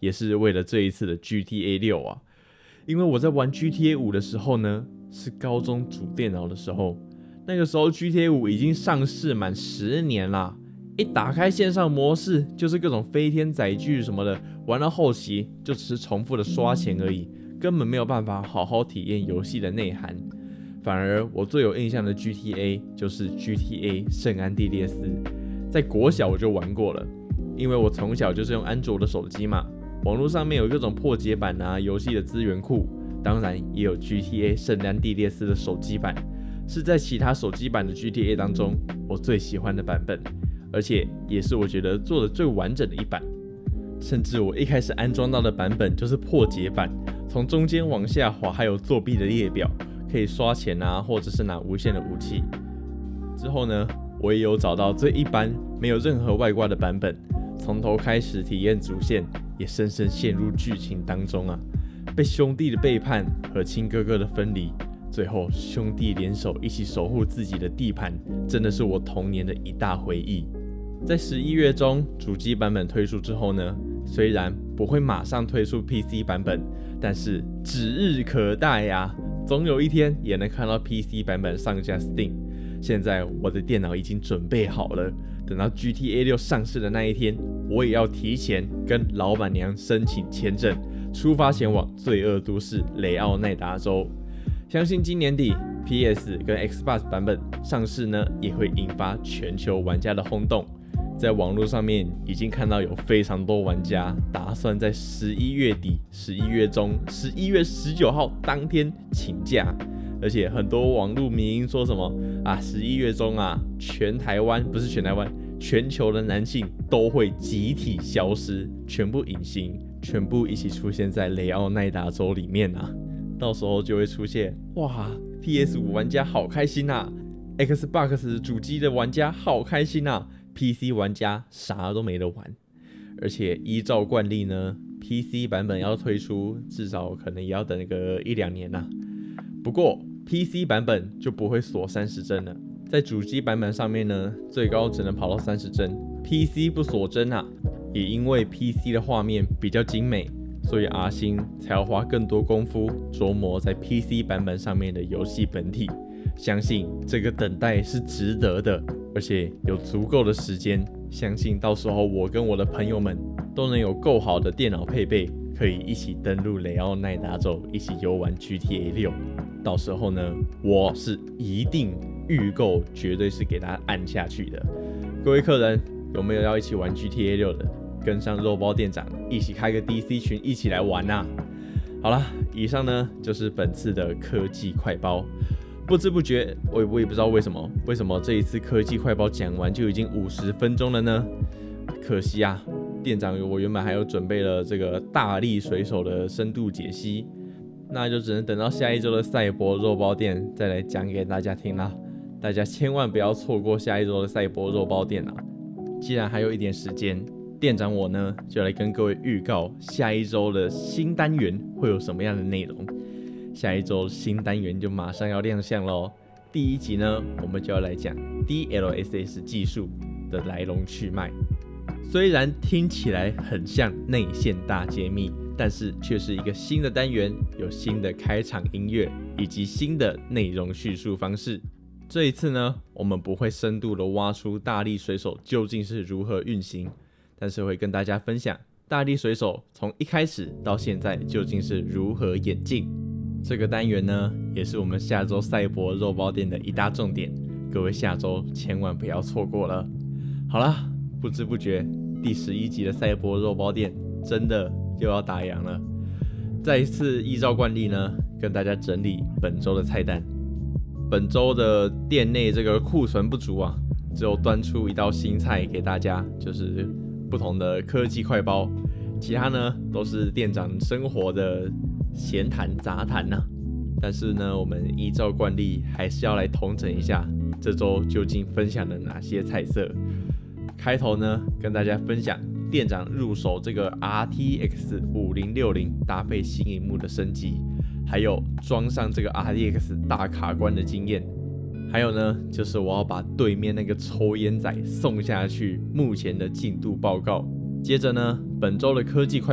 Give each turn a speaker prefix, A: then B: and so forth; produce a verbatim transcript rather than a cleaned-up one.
A: 也是为了这一次的 G T A 六啊。因为我在玩 G T A 五的时候呢，是高中主电脑的时候，那个时候 G T A 五已经上市满十年啦。一打开线上模式，就是各种飞天载具什么的，玩到后期就只是重复的刷钱而已，根本没有办法好好体验游戏的内涵。反而我最有印象的 G T A 就是 G T A 圣安地列斯，在国小我就玩过了，因为我从小就是用安卓的手机嘛，网络上面有各种破解版啊，游戏的资源库，当然也有 G T A 圣安地列斯的手机版，是在其他手机版的 G T A 当中我最喜欢的版本，而且也是我觉得做的最完整的一版。甚至我一开始安装到的版本就是破解版，从中间往下滑还有作弊的列表，可以刷钱啊，或者是拿无限的武器。之后呢，我也有找到最一般没有任何外挂的版本，从头开始体验主线，也深深陷入剧情当中啊。被兄弟的背叛和亲哥哥的分离，最后兄弟联手一起守护自己的地盘，真的是我童年的一大回忆。在十一月中主机版本推出之后呢，虽然不会马上推出 P C 版本，但是指日可待呀，总有一天也能看到 P C 版本上架 Steam。现在我的电脑已经准备好了，等到 G T A 六上市的那一天，我也要提前跟老板娘申请签证，出发前往罪恶都市雷奥奈达州。相信今年底 P S 跟 Xbox 版本上市呢，也会引发全球玩家的轰动。在网络上面已经看到有非常多玩家打算在十一月底、十一月中、十一月十九号当天请假，而且很多网络迷因说什么啊，十一月中啊，全台湾不是全台湾，全球的男性都会集体消失，全部隐形，全部一起出现在雷奥奈达州里面啊，到时候就会出现哇 ，P S 五 玩家好开心啊 ，Xbox 主机的玩家好开心啊。P C 玩家啥都没得玩，而且依照惯例呢 ，P C 版本要推出，至少可能也要等个一两年啦。不过 P C 版本就不会锁三十帧了，在主机版本上面呢，最高只能跑到三十帧 ，P C 不锁帧啊。也因为 P C 的画面比较精美，所以 R 星才要花更多功夫琢磨在 P C 版本上面的游戏本体。相信这个等待是值得的，而且有足够的时间，相信到时候我跟我的朋友们都能有够好的电脑配备，可以一起登陆雷奥奈达州，一起游玩 G T A 六。到时候呢，我是一定预购，绝对是给大家按下去的。各位客人，有没有要一起玩 G T A 六的？跟上肉包店长，一起开个 D C 群，一起来玩啊！好啦，以上呢就是本次的科技快包。不知不觉，我也我也不知道为什么，为什么这一次科技快报讲完就已经五十分钟了呢？可惜啊，店长我原本还有准备了这个大力水手的深度解析，那就只能等到下一周的赛博肉包店再来讲给大家听啦。大家千万不要错过下一周的赛博肉包店啊！既然还有一点时间，店长我呢就来跟各位预告下一周的新单元会有什么样的内容。下一周新单元就马上要亮相咯。第一集呢，我们就要来讲 D L S S 技术的来龙去脉。虽然听起来很像内线大揭秘，但是却是一个新的单元，有新的开场音乐以及新的内容叙述方式。这一次呢，我们不会深度的挖出大力水手究竟是如何运行，但是会跟大家分享大力水手从一开始到现在究竟是如何演进。这个单元呢，也是我们下周赛博肉包店的一大重点，各位下周千万不要错过了。好啦，不知不觉第十一集的赛博肉包店真的又要打烊了。再一次依照惯例呢，跟大家整理本周的菜单。本周的店内这个库存不足啊，只有端出一道新菜给大家，就是不同的科技快包，其他呢都是店长生活的闲谈杂谈呐、啊。但是呢，我们依照惯例还是要来统整一下这周究竟分享了哪些菜色。开头呢，跟大家分享店长入手这个 R T X 五零六零搭配新萤幕的升级，还有装上这个 R T X 大卡关的经验。还有呢，就是我要把对面那个抽烟仔送下去目前的进度报告。接着呢，本周的科技快